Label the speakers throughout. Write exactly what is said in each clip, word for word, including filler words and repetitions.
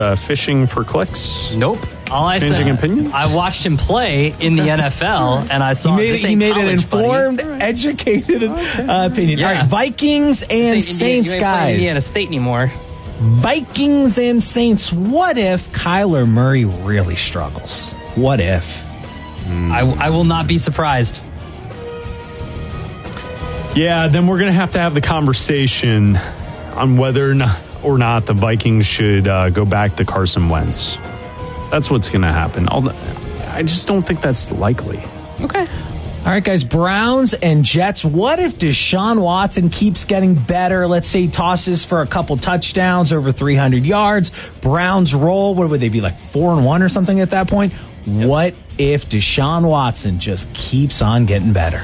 Speaker 1: Uh, fishing for clicks?
Speaker 2: Nope. All I
Speaker 1: Changing
Speaker 2: said,
Speaker 1: opinions?
Speaker 2: I watched him play in the N F L, and I saw
Speaker 3: He made,
Speaker 2: this
Speaker 3: he
Speaker 2: ain't
Speaker 3: made
Speaker 2: college,
Speaker 3: an informed,
Speaker 2: buddy.
Speaker 3: educated
Speaker 1: Okay.
Speaker 3: uh, opinion.
Speaker 2: Yeah.
Speaker 3: All right, Vikings and
Speaker 2: This ain't Indiana-
Speaker 3: Saints,
Speaker 2: you ain't playing
Speaker 3: guys.
Speaker 2: Indiana State anymore.
Speaker 3: Vikings and Saints. What if Kyler Murray really struggles? What if?
Speaker 2: I, I will not be surprised.
Speaker 1: Yeah, then we're going to have to have the conversation on whether or not, or not the Vikings should uh, go back to Carson Wentz. That's what's going to happen. Although, I just don't think that's likely.
Speaker 2: Okay.
Speaker 3: All right, guys, Browns and Jets. What if Deshaun Watson keeps getting better? Let's say he tosses for a couple touchdowns, over three hundred yards. Browns roll. What would they be, like four and one or something at that point? Yep. What if Deshaun Watson just keeps on getting better?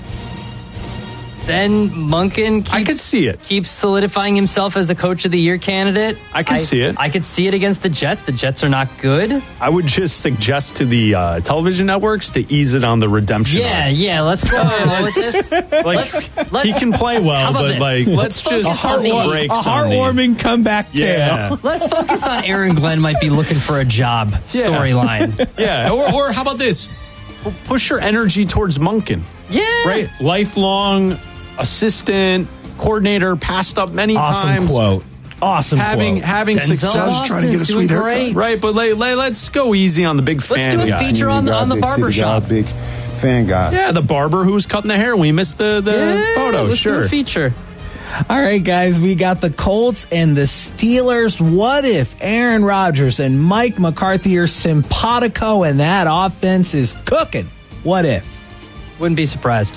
Speaker 2: Then Monken keeps,
Speaker 1: I could see it.
Speaker 2: keeps solidifying himself as a coach of the year candidate.
Speaker 1: I can see it.
Speaker 2: I could see it against the Jets. The Jets are not good.
Speaker 1: I would just suggest to the uh, television networks to ease it on the redemption.
Speaker 2: Yeah,
Speaker 1: arc.
Speaker 2: yeah. Let's go with this.
Speaker 1: Like,
Speaker 2: Let's, let's,
Speaker 1: he can play
Speaker 2: how
Speaker 1: well,
Speaker 2: about
Speaker 1: but
Speaker 2: this?
Speaker 1: like, let's
Speaker 2: focus
Speaker 1: just
Speaker 2: on the-
Speaker 1: break
Speaker 3: A heartwarming comeback tale.
Speaker 1: Yeah.
Speaker 2: Let's focus on Aaron Glenn might be looking for a job storyline.
Speaker 1: Yeah, or, or how about this? Push your energy towards Monken.
Speaker 2: Yeah.
Speaker 1: Right? Lifelong assistant, coordinator, passed up many
Speaker 3: Awesome
Speaker 1: times.
Speaker 3: quote. Awesome
Speaker 1: Having
Speaker 3: quote.
Speaker 1: having
Speaker 2: Denzel
Speaker 1: success.
Speaker 2: Austin's
Speaker 4: trying to get a
Speaker 2: doing
Speaker 4: sweet haircut.
Speaker 2: great.
Speaker 1: Right, but like, like, let's go easy on the big fan
Speaker 2: Let's do a
Speaker 1: guy.
Speaker 2: feature on the on the barber shop.
Speaker 4: Big fan guy.
Speaker 1: Yeah, the barber who was cutting the hair. We missed the, the
Speaker 2: Yeah,
Speaker 1: photo.
Speaker 2: let's
Speaker 1: Sure.
Speaker 2: do a feature.
Speaker 3: All right, guys, we got the Colts and the Steelers. What if Aaron Rodgers and Mike McCarthy are simpatico and that offense is cooking? What if?
Speaker 2: Wouldn't be surprised.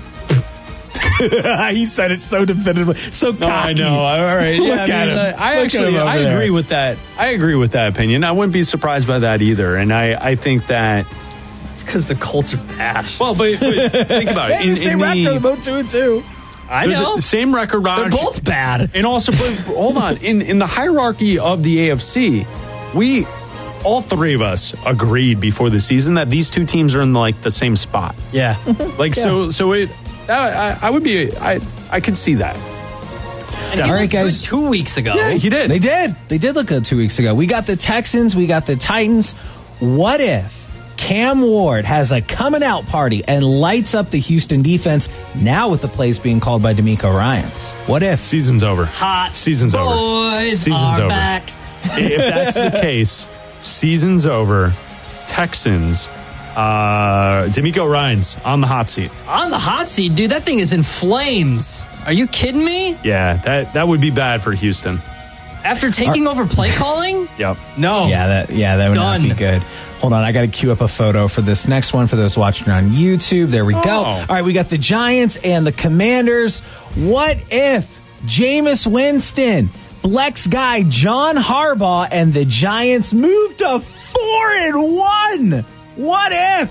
Speaker 3: He said it so definitively, so cocky.
Speaker 1: No, I know. All right.
Speaker 3: Look
Speaker 1: Yeah, I,
Speaker 3: at
Speaker 1: mean,
Speaker 3: him.
Speaker 1: uh, I
Speaker 3: Look at
Speaker 1: actually
Speaker 3: him over
Speaker 1: I
Speaker 3: there.
Speaker 1: agree with that. I agree with that opinion. I wouldn't be surprised by that either. And I, I think that
Speaker 2: It's because the Colts are bad.
Speaker 1: well, but, but think about it.
Speaker 3: They have the same record, they're both two and two.
Speaker 2: I
Speaker 1: they're
Speaker 2: know.
Speaker 1: the same record,
Speaker 2: They're
Speaker 1: Raj.
Speaker 2: both bad.
Speaker 1: And also, but, hold on. In in the hierarchy of the A F C, we all three of us agreed before the season that these two teams are in like the same spot.
Speaker 2: Yeah.
Speaker 1: Like so, so it. That, I, I would be. I I could see that.
Speaker 2: And he
Speaker 3: All right,
Speaker 2: looked
Speaker 3: guys.
Speaker 2: good two weeks ago.
Speaker 1: Yeah, he did.
Speaker 3: They did. They did look good two weeks ago. We got the Texans. We got the Titans. What if Cam Ward has a coming out party and lights up the Houston defense now with the plays being called by D'Amico Ryans? What if?
Speaker 1: Season's over.
Speaker 2: Hot
Speaker 1: Season's
Speaker 2: boys
Speaker 1: over. Season's
Speaker 2: are
Speaker 1: over.
Speaker 2: back.
Speaker 1: If that's the case, season's over. Texans. Uh, D'Amico Ryans on the hot seat.
Speaker 2: On the hot seat, dude, that thing is in flames. Are you kidding me?
Speaker 1: Yeah, that that would be bad for Houston.
Speaker 2: After taking over play calling?
Speaker 1: Yep.
Speaker 2: No.
Speaker 3: Yeah, that yeah, that would
Speaker 2: Done.
Speaker 3: not be good. Hold on, I got to queue up a photo for this next one for those watching on YouTube. There we go.
Speaker 1: Oh.
Speaker 3: All right, we got the Giants and the Commanders. What if Jameis Winston, Blex guy John Harbaugh, and the Giants move to four and one? What if?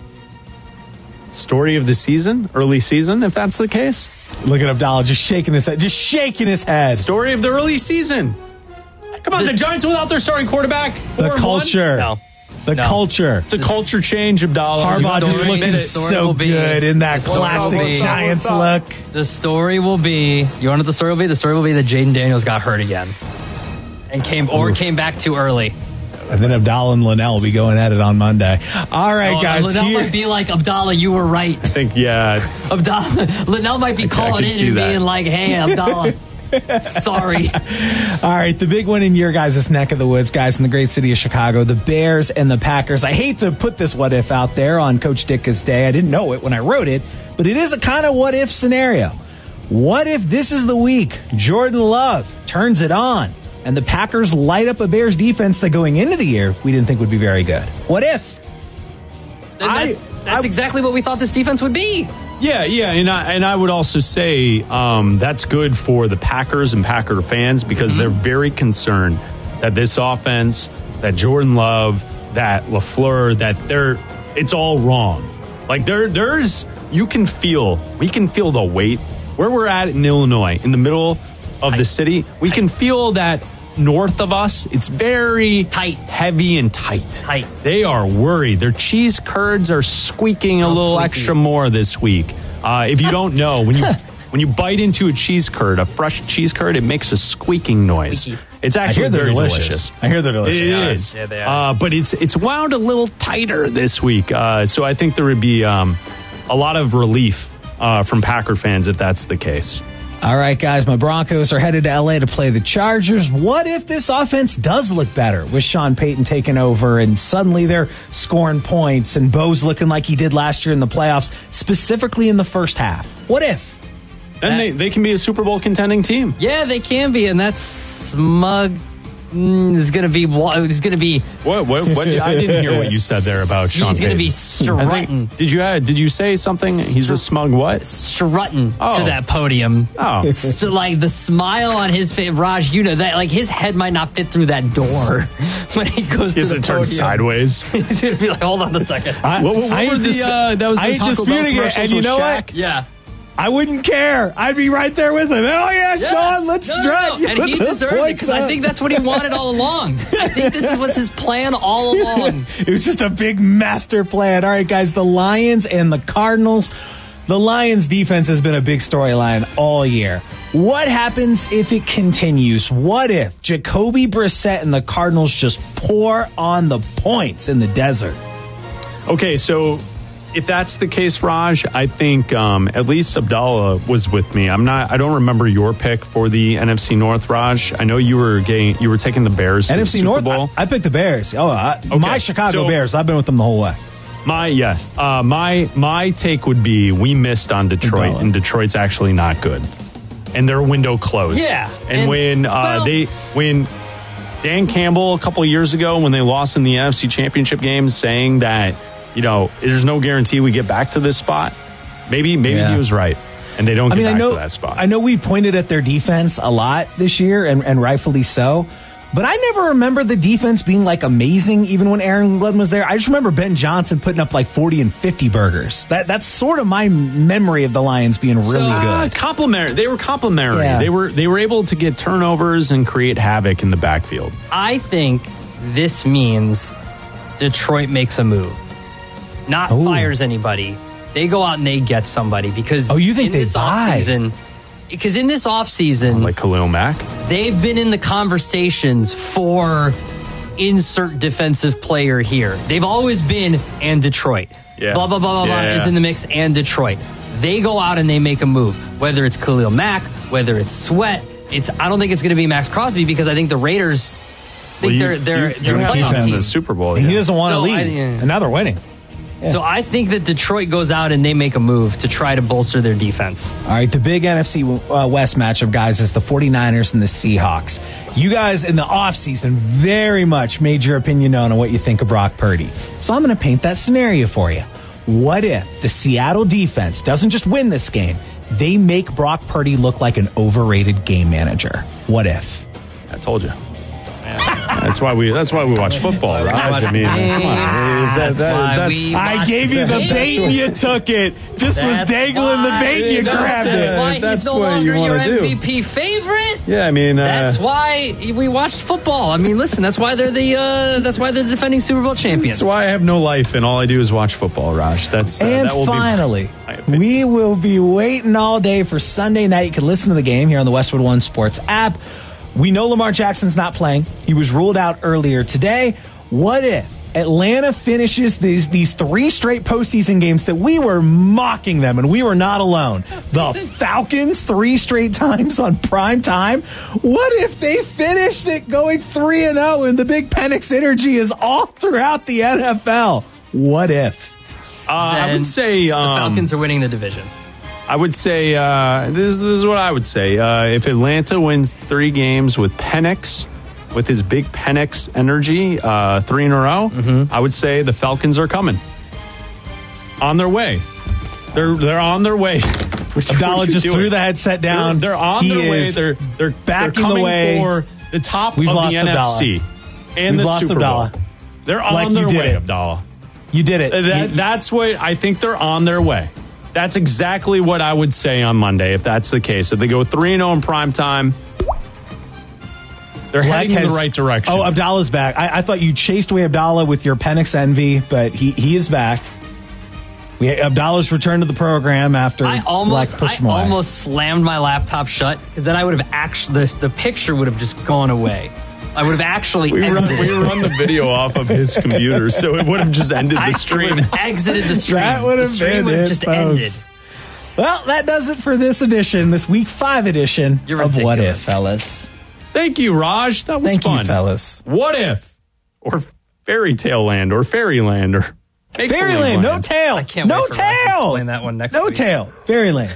Speaker 1: Story of the season, early season, if that's the case.
Speaker 3: Look at Abdallah just shaking his head, just shaking his head.
Speaker 1: Story of the early season. Come on, the, the Giants without their starting quarterback.
Speaker 3: The culture.
Speaker 2: No.
Speaker 3: The
Speaker 2: No.
Speaker 3: culture.
Speaker 1: It's a culture change, Abdallah.
Speaker 3: Harbaugh
Speaker 2: story-
Speaker 3: just looking
Speaker 2: the story
Speaker 3: so
Speaker 2: will be-
Speaker 3: good in that
Speaker 2: the story will
Speaker 3: classic
Speaker 2: be-
Speaker 3: Giants look.
Speaker 2: The story will be, you want what the story will be? The story will be that Jaden Daniels got hurt again. And came, or
Speaker 3: Oof.
Speaker 2: came back too early.
Speaker 3: And then Abdallah and Linnell will be going at it on Monday. All right,
Speaker 2: Oh,
Speaker 3: guys.
Speaker 2: Linnell
Speaker 3: here-
Speaker 2: might be like, Abdallah, you were right.
Speaker 1: I think, yeah.
Speaker 2: Abdallah, Linnell might be
Speaker 1: I
Speaker 2: calling
Speaker 1: can
Speaker 2: in
Speaker 1: see
Speaker 2: and
Speaker 1: that.
Speaker 2: being like, hey, Abdallah, sorry.
Speaker 3: All right, the big one in your guys' neck of the woods, guys, in the great city of Chicago, the Bears and the Packers. I hate to put this what if out there on Coach Ditka's day. I didn't know it when I wrote it, but it is a kind of what if scenario. What if this is the week Jordan Love turns it on and the Packers light up a Bears defense that going into the year we didn't think would be very good? What if?
Speaker 2: And
Speaker 1: I-
Speaker 2: that, that's
Speaker 1: I-
Speaker 2: exactly what we thought this defense would be.
Speaker 1: Yeah, yeah, and I, and I would also say um, that's good for the Packers and Packer fans because
Speaker 2: Mm-hmm.
Speaker 1: they're very concerned that this offense, that Jordan Love, that LaFleur, that they're it's all wrong. Like there, there's you can feel we can feel the weight where we're at in Illinois, in the middle of
Speaker 2: Tight.
Speaker 1: the city. We can feel that north of us, it's very
Speaker 2: Tight.
Speaker 1: heavy and tight.
Speaker 2: Tight.
Speaker 1: They are worried. Their cheese curds are squeaking a
Speaker 2: How
Speaker 1: little
Speaker 2: squeaky.
Speaker 1: extra more this week. Uh, if you don't know, when you when you bite into a cheese curd, a fresh cheese curd, it makes a squeaking noise.
Speaker 2: Squeaky.
Speaker 1: It's actually
Speaker 3: they're
Speaker 1: very
Speaker 3: delicious.
Speaker 1: delicious.
Speaker 3: I hear they're delicious.
Speaker 1: It
Speaker 2: Yeah.
Speaker 1: is.
Speaker 2: Yeah, they are.
Speaker 1: Uh, but it's it's wound a little tighter this week. Uh, so I think there would be um, a lot of relief uh, from Packer fans if that's the case.
Speaker 3: All right, guys, my Broncos are headed to L A to play the Chargers. What if this offense does look better with Sean Payton taking over and suddenly they're scoring points and Bo's looking like he did last year in the playoffs, specifically in the first half? What if?
Speaker 1: Then
Speaker 2: That-
Speaker 1: they, they can be a Super Bowl contending team.
Speaker 2: Yeah, they can be, and that's smug. Mm, is going to be. Is going to be.
Speaker 1: What? What? what I didn't hear what you said there about Sean
Speaker 2: He's going to
Speaker 1: Payton.
Speaker 2: be
Speaker 1: I
Speaker 2: strutting,
Speaker 1: think, did you uh, did you say something? He's a smug what?
Speaker 2: strutting
Speaker 1: Oh.
Speaker 2: to that podium.
Speaker 1: Oh.
Speaker 2: So, like the smile on his face, Raj, you know that like his head might not fit through that door when he goes
Speaker 1: He has
Speaker 2: to
Speaker 1: to
Speaker 2: the
Speaker 1: turn
Speaker 2: podium.
Speaker 1: sideways.
Speaker 2: He's going to be like, hold on a second.
Speaker 3: I,
Speaker 1: What- what
Speaker 3: I
Speaker 1: were
Speaker 3: ain't
Speaker 1: the,
Speaker 3: dis-
Speaker 1: uh, that was the
Speaker 3: I ain't
Speaker 1: Taco Bell
Speaker 3: disputing it,
Speaker 1: commercials
Speaker 3: and you
Speaker 1: with
Speaker 3: know
Speaker 1: Shaq?
Speaker 3: what?
Speaker 2: yeah.
Speaker 3: I wouldn't care. I'd be right there with him. Oh, yeah,
Speaker 2: Yeah.
Speaker 3: Sean, let's
Speaker 2: No, no,
Speaker 3: strut.
Speaker 2: no. And he deserves it because I think that's what he wanted all along. I think this was his plan all along.
Speaker 3: It was just a big master plan. All right, guys, the Lions and the Cardinals. The Lions defense has been a big storyline all year. What happens if it continues? What if Jacoby Brissett and the Cardinals just pour on the points in the desert?
Speaker 1: Okay, so if that's the case, Raj, I think um, at least Abdallah was with me. I'm not. I don't remember your pick for the N F C North, Raj. I know you were getting. You were taking the Bears. to
Speaker 3: N F
Speaker 1: the
Speaker 3: C
Speaker 1: Super
Speaker 3: North,
Speaker 1: Bowl.
Speaker 3: I, I picked the Bears. Oh, I, my Chicago
Speaker 1: so-
Speaker 3: Bears. I've been with them the whole way.
Speaker 1: My yeah, uh, my my take would be we missed on Detroit,
Speaker 3: Abdallah.
Speaker 1: and Detroit's actually not good, and their window closed.
Speaker 2: Yeah,
Speaker 1: and,
Speaker 2: and-
Speaker 1: when uh,
Speaker 2: well-
Speaker 1: they when Dan Campbell a couple of years ago when they lost in the N F C Championship game, saying that you know there's no guarantee we get back to this spot. Maybe maybe
Speaker 3: Yeah.
Speaker 1: he was right, and they don't
Speaker 3: I
Speaker 1: get
Speaker 3: mean, I
Speaker 1: back
Speaker 3: know
Speaker 1: to that spot.
Speaker 3: I know we pointed at their defense a lot this year, and, and rightfully so. But I never remember the defense being like amazing, even when Aaron Glenn was there. I just remember Ben Johnson putting up like forty and fifty burgers. That that's sort of my memory of the Lions being really
Speaker 1: Uh,
Speaker 3: good.
Speaker 1: complimentary. They were complimentary.
Speaker 3: Yeah.
Speaker 1: They were they were able to get turnovers and create havoc in the backfield.
Speaker 2: I think this means Detroit makes a move, not
Speaker 3: Ooh.
Speaker 2: fires anybody. They go out and they get somebody because
Speaker 3: Oh, you think
Speaker 2: in
Speaker 3: they
Speaker 2: this
Speaker 3: buy?
Speaker 2: offseason, because in this offseason,
Speaker 1: Like Khalil Mack.
Speaker 2: they've been in the conversations for insert defensive player here. They've always been and Detroit.
Speaker 1: Yeah.
Speaker 2: Blah, blah, blah, blah,
Speaker 1: Yeah.
Speaker 2: blah is in the mix and Detroit. They go out and they make a move, whether it's Khalil Mack, whether it's Sweat. It's I don't think it's going to be Max Crosby because I think the Raiders think
Speaker 1: Well, you-
Speaker 2: they're they're
Speaker 1: you-
Speaker 2: they're
Speaker 1: you
Speaker 2: a
Speaker 1: keep
Speaker 2: playoff
Speaker 1: him in
Speaker 2: team.
Speaker 1: the Super Bowl.
Speaker 3: And
Speaker 1: yeah.
Speaker 3: he doesn't want to
Speaker 2: So,
Speaker 3: leave.
Speaker 2: I- yeah.
Speaker 3: And now they're winning.
Speaker 2: So I think that Detroit goes out and they make a move to try to bolster their defense.
Speaker 3: All right, the big N F C uh, West matchup, guys, is the 49ers and the Seahawks. You guys in the offseason very much made your opinion known on what you think of Brock Purdy. So I'm going to paint that scenario for you. What if the Seattle defense doesn't just win this game, they make Brock Purdy look like an overrated game manager? What if?
Speaker 1: I told you. That's why we. That's why we watch football, Raj. I mean, come on.
Speaker 2: That's why we-
Speaker 3: I gave you the bait and you took it. Just was
Speaker 2: That's
Speaker 3: dangling the
Speaker 2: why-
Speaker 3: bait and you
Speaker 1: That's
Speaker 3: grabbed
Speaker 1: it.
Speaker 3: it.
Speaker 2: That's why
Speaker 1: that's
Speaker 2: he's no
Speaker 1: what
Speaker 2: longer
Speaker 1: you
Speaker 2: your
Speaker 1: wanna do.
Speaker 2: M V P favorite.
Speaker 1: Yeah, I mean, uh,
Speaker 2: That's why we watched football. I mean, listen, that's why they're the uh, that's why they're defending Super Bowl champions.
Speaker 1: that's why I have no life and all I do is watch football, Raj. That's uh,
Speaker 3: And
Speaker 1: that will
Speaker 3: finally,
Speaker 1: be my opinion.
Speaker 3: we will be waiting all day for Sunday night. You can listen to the game here on the Westwood One Sports app. We know Lamar Jackson's not playing. He was ruled out earlier today. What if Atlanta finishes these these three straight postseason games that we were mocking them, and we were not alone? The Falcons three straight times on prime time. What if they finished it going three and zero, and the big Penix energy is all throughout the N F L? What if?
Speaker 1: Uh, I
Speaker 2: Then
Speaker 1: would say
Speaker 2: the
Speaker 1: um,
Speaker 2: Falcons are winning the division.
Speaker 1: I would say uh, this, this is what I would say. Uh, if Atlanta wins three games with Penix, with his big Penix energy, uh, three in a row,
Speaker 2: Mm-hmm.
Speaker 1: I would say the Falcons are coming on their way. They're they're on their way.
Speaker 3: Abdallah just threw the headset down.
Speaker 1: They're, they're on
Speaker 3: He
Speaker 1: their way.
Speaker 3: is
Speaker 1: They're they're
Speaker 3: backing
Speaker 1: they're coming
Speaker 3: the way.
Speaker 1: for the top
Speaker 3: We've
Speaker 1: of
Speaker 3: lost
Speaker 1: the N F C and
Speaker 3: We've
Speaker 1: the
Speaker 3: lost
Speaker 1: Super
Speaker 3: Abdallah.
Speaker 1: Bowl. They're on
Speaker 3: Like you
Speaker 1: their
Speaker 3: did
Speaker 1: way,
Speaker 3: it.
Speaker 1: Abdallah.
Speaker 3: You did it.
Speaker 1: That,
Speaker 3: You-
Speaker 1: that's what I think they're on their way. That's exactly what I would say on Monday if that's the case. If they go three and oh in prime time, they're
Speaker 3: Black
Speaker 1: heading in
Speaker 3: has-
Speaker 1: the right direction.
Speaker 3: Oh, Abdallah's back. I, I thought you chased away Abdallah with your Penix envy, but he, he is back. We Abdallah's return to the program after
Speaker 2: I almost,
Speaker 3: Black pushed
Speaker 2: I
Speaker 3: him away.
Speaker 2: almost slammed my laptop shut because then I would have actually the, the picture would have just gone away. I would have actually
Speaker 1: We run,
Speaker 2: exited.
Speaker 1: we run the video off of his computer, so it would have just ended
Speaker 2: I
Speaker 1: the stream.
Speaker 2: would have exited the stream.
Speaker 3: That would
Speaker 2: the
Speaker 3: have
Speaker 2: stream
Speaker 3: been
Speaker 2: would have
Speaker 3: it,
Speaker 2: just
Speaker 3: folks.
Speaker 2: ended.
Speaker 3: Well, that does it for this edition, this week five edition
Speaker 2: You're
Speaker 3: of What If,
Speaker 2: ridiculous.
Speaker 3: fellas.
Speaker 1: Thank you, Raj. That was
Speaker 3: Thank
Speaker 1: fun.
Speaker 3: you, fellas.
Speaker 1: What if? Or Fairy Tale Land, or Fairyland, or Make-Believe
Speaker 3: Fairyland, no
Speaker 1: Land.
Speaker 3: tail.
Speaker 2: I can't
Speaker 3: no
Speaker 2: wait for Raj to
Speaker 3: tail.
Speaker 2: explain that one next
Speaker 3: no
Speaker 2: week.
Speaker 3: tail. Fairyland.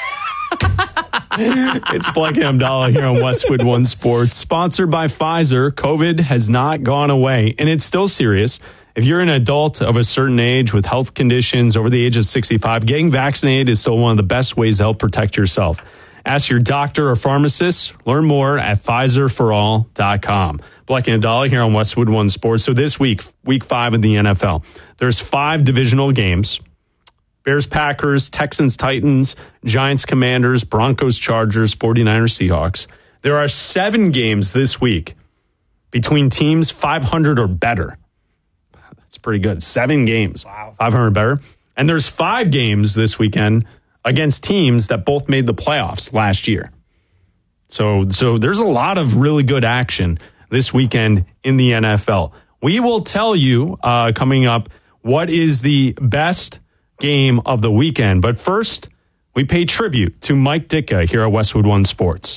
Speaker 1: It's Black and Abdallah here on Westwood One Sports, sponsored by Pfizer. COVID has not gone away, and it's still serious. If you're an adult of a certain age with health conditions over the age of sixty-five, getting vaccinated is still one of the best ways to help protect yourself. Ask your doctor or pharmacist. Learn more at Pfizer for all dot com. Black and Abdallah here on Westwood One Sports. So this week, week five of the N F L, there's five divisional games. Bears, Packers, Texans, Titans, Giants, Commanders, Broncos, Chargers, 49ers, Seahawks. There are seven games this week between teams five hundred or better. That's pretty good. Seven games. Wow. five hundred or better. And there's five games this weekend against teams that both made the playoffs last year. So, so there's a lot of really good action this weekend in the N F L. We will tell you uh, coming up what is the best game of the weekend. But first, we pay tribute to Mike Ditka here at Westwood One Sports.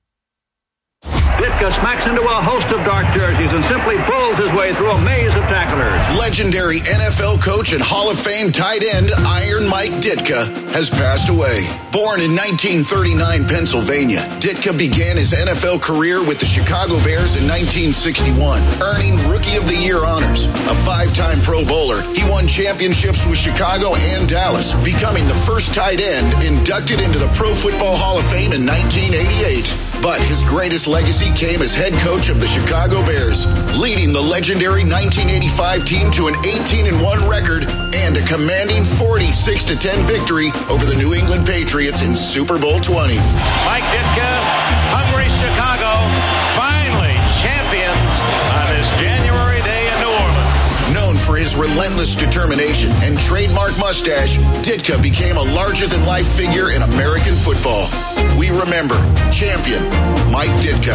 Speaker 4: Ditka smacks into a host of dark jerseys and simply pulls his way through a maze of tacklers.
Speaker 5: Legendary N F L coach and Hall of Fame tight end Iron Mike Ditka has passed away. Born in nineteen thirty-nine, Pennsylvania, Ditka began his N F L career with the Chicago Bears in nineteen sixty-one, earning Rookie of the Year honors. A five-time Pro Bowler, he won championships with Chicago and Dallas, becoming the first tight end inducted into the Pro Football Hall of Fame in nineteen eighty-eight. But his greatest legacy came as head coach of the Chicago Bears, leading the legendary nineteen eighty-five team to an eighteen and one record and a commanding forty-six to ten victory over the New England Patriots in Super Bowl twenty.
Speaker 4: Mike Ditka, hungry Chicago, finally champions on this January day in New Orleans.
Speaker 5: Known for his relentless determination and trademark mustache, Ditka became a larger-than-life figure in American football. We remember champion Mike Ditka.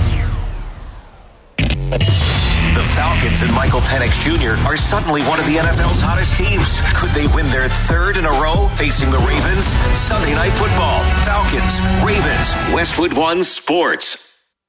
Speaker 6: The Falcons and Michael Penix Junior are suddenly one of the N F L's hottest teams. Could they win their third in a row facing the Ravens? Sunday Night Football. Falcons, Ravens, Westwood One Sports.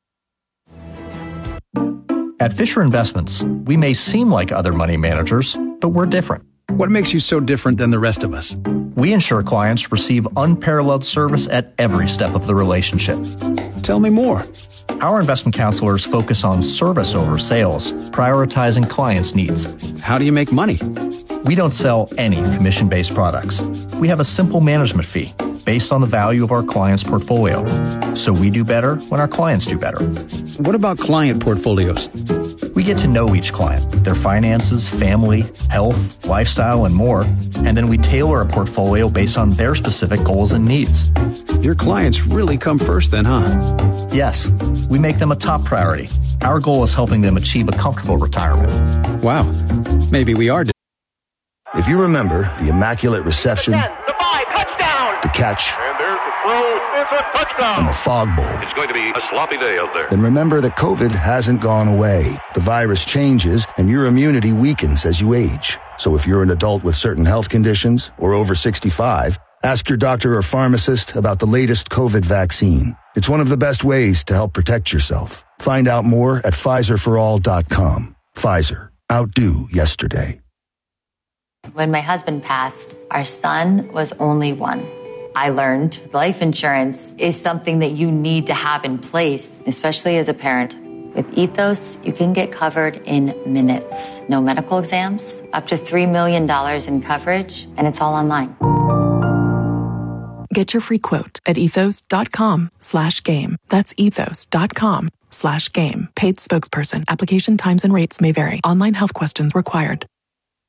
Speaker 7: At Fisher Investments, we may seem like other money managers, but we're different.
Speaker 8: What makes you so different than the rest of us?
Speaker 7: We ensure clients receive unparalleled service at every step of the relationship.
Speaker 8: Tell me more.
Speaker 7: Our investment counselors focus on service over sales, prioritizing clients' needs.
Speaker 8: How do you make money?
Speaker 7: We don't sell any commission-based products. We have a simple management fee based on the value of our client's portfolio. So we do better when our clients do better.
Speaker 8: What about client portfolios?
Speaker 7: We get to know each client, their finances, family, health, lifestyle, and more, and then we tailor a portfolio based on their specific goals and needs.
Speaker 8: Your clients really come first then, huh?
Speaker 7: Yes, we make them a top priority. Our goal is helping them achieve a comfortable retirement.
Speaker 8: Wow, maybe we are.
Speaker 9: If you remember the Immaculate Reception,
Speaker 10: ten, the five, touchdown!
Speaker 9: the catch,
Speaker 10: And there's the throw. It's a touchdown.
Speaker 9: and the Fog Bowl,
Speaker 10: It's going to be a sloppy day out there.
Speaker 9: then remember that COVID hasn't gone away. The virus changes and your immunity weakens as you age. So if you're an adult with certain health conditions or over sixty-five, ask your doctor or pharmacist about the latest COVID vaccine. It's one of the best ways to help protect yourself. Find out more at Pfizer for all dot com. Pfizer. Outdo yesterday.
Speaker 11: When my husband passed, our son was only one. I learned life insurance is something that you need to have in place, especially as a parent. With Ethos, you can get covered in minutes. No medical exams, up to three million dollars in coverage, and it's all online.
Speaker 12: Get your free quote at ethos.com slash game. That's ethos.com slash game. Paid spokesperson. Application times and rates may vary. Online health questions required.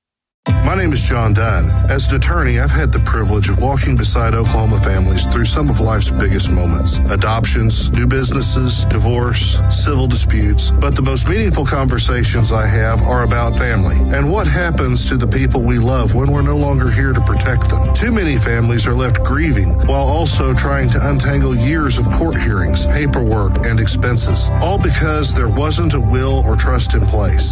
Speaker 13: My name is John Dunn. As an attorney, I've had the privilege of walking beside Oklahoma families through some of life's biggest moments. Adoptions, new businesses, divorce, civil disputes. But the most meaningful conversations I have are about family and what happens to the people we love when we're no longer here to protect them. Too many families are left grieving while also trying to untangle years of court hearings, paperwork, and expenses, all because there wasn't a will or trust in place.